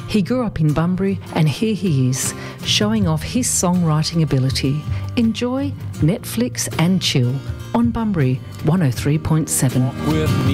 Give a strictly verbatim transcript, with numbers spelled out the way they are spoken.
He grew up in Bunbury and here he is, showing off his songwriting ability. Enjoy Netflix and Chill on Bunbury one oh three point seven. With me.